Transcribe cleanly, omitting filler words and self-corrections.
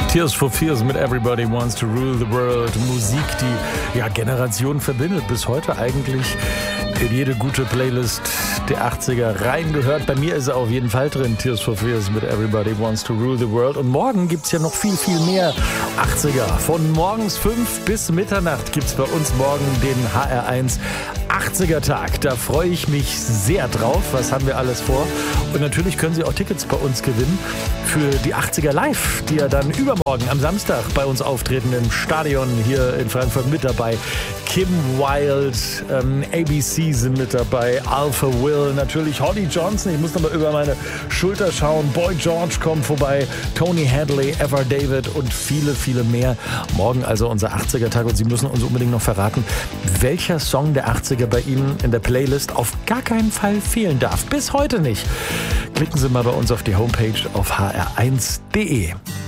Tears for Fears mit Everybody Wants to Rule the World. Musik, die ja Generationen verbindet, bis heute eigentlich in jede gute Playlist der 80er reingehört. Bei mir ist er auf jeden Fall drin, Tears for Fears mit Everybody Wants to Rule the World. Und morgen gibt's ja noch viel, viel mehr 80er. Von morgens 5 bis Mitternacht gibt's bei uns morgen den HR1 80er Tag. Da freue ich mich sehr drauf. Was haben wir alles vor? Und natürlich können Sie auch Tickets bei uns gewinnen für die 80er Live, die ja dann übermorgen am Samstag bei uns auftreten im Stadion hier in Frankfurt mit dabei. Kim Wilde, ABC sind mit dabei, Alpha Will, natürlich Holly Johnson, ich muss nochmal über meine Schulter schauen, Boy George kommt vorbei, Tony Hadley, Ever David und viele, viele mehr. Morgen also unser 80er-Tag und Sie müssen uns unbedingt noch verraten, welcher Song der 80er bei Ihnen in der Playlist auf gar keinen Fall fehlen darf. Bis heute nicht. Klicken Sie mal bei uns auf die Homepage auf hr1.de.